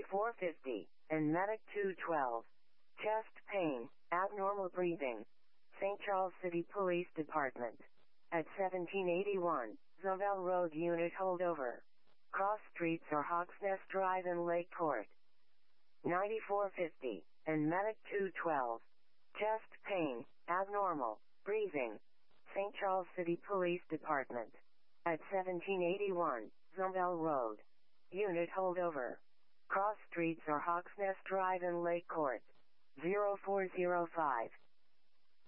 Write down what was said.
9450, and Medic 212. Chest pain, abnormal breathing. St. Charles City Police Department. At 1781, Zobel Road Unit holdover. Cross streets or Hawks Nest Drive in Lake Court. 9450, and Medic 212. Chest pain, abnormal breathing. St. Charles City Police Department. At 1781, Zobel Road. Unit holdover. Cross streets or Hawks Nest Drive in Lake Court. 0405.